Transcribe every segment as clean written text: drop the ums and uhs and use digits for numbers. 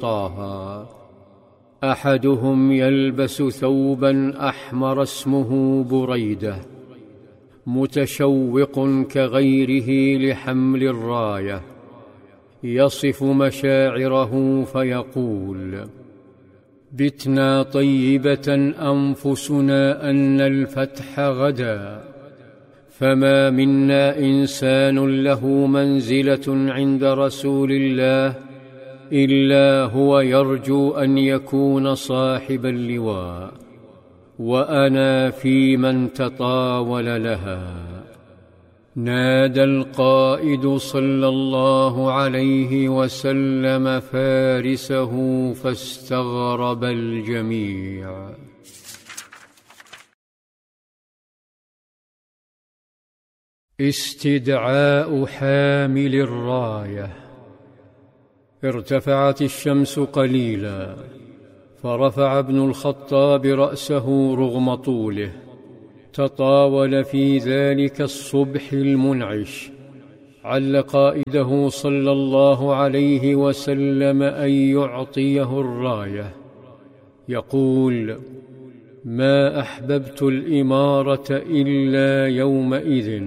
طه. أحدهم يلبس ثوبا أحمر اسمه بريدة، متشوق كغيره لحمل الراية، يصف مشاعره فيقول: بتنا طيبة أنفسنا أن الفتح غدا، فما منا إنسان له منزلة عند رسول الله إلا هو يرجو أن يكون صاحب اللواء، وأنا في من تطاول لها. نادى القائد صلى الله عليه وسلم فارسه فاستغرب الجميع. استدعاء حامل الراية. ارتفعت الشمس قليلا، فرفع ابن الخطاب رأسه رغم طوله، تطاول في ذلك الصبح المنعش، عل قائده صلى الله عليه وسلم أن يعطيه الراية، يقول: ما أحببت الإمارة إلا يومئذ،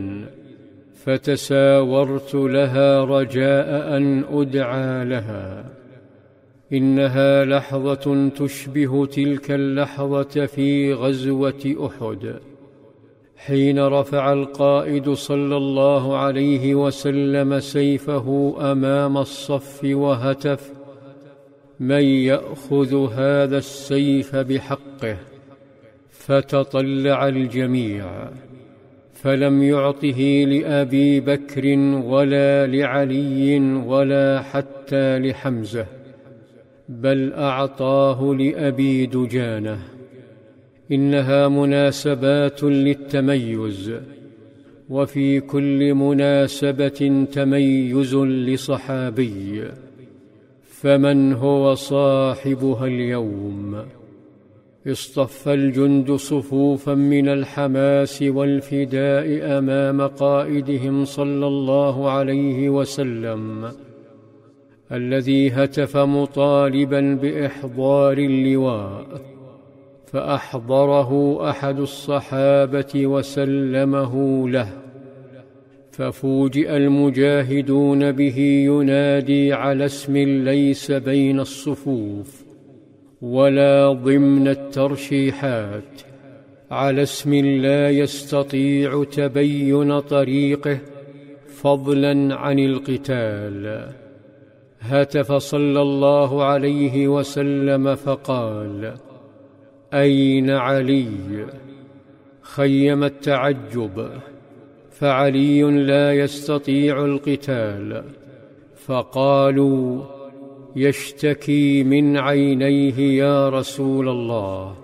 فتساورت لها رجاء أن أدعى لها. إنها لحظة تشبه تلك اللحظة في غزوة أحد، حين رفع القائد صلى الله عليه وسلم سيفه أمام الصف وهتف: من يأخذ هذا السيف بحقه؟ فتطلع الجميع، فلم يعطه لأبي بكر ولا لعلي ولا حتى لحمزة، بل أعطاه لأبي دجانة. إنها مناسبات للتميز، وفي كل مناسبة تميز لصحابي، فمن هو صاحبها اليوم؟ اصطف الجند صفوفا من الحماس والفداء أمام قائدهم صلى الله عليه وسلم، الذي هتف مطالبا بإحضار اللواء، فأحضره أحد الصحابة وسلمه له، ففوجئ المجاهدون به ينادي على اسم ليس بين الصفوف ولا ضمن الترشيحات، على اسم لا يستطيع تبين طريقه فضلا عن القتال. هتف صلى الله عليه وسلم فقال: أين علي؟ خيم التعجب، فعلي لا يستطيع القتال، فقالوا: يشتكي من عينيه يا رسول الله.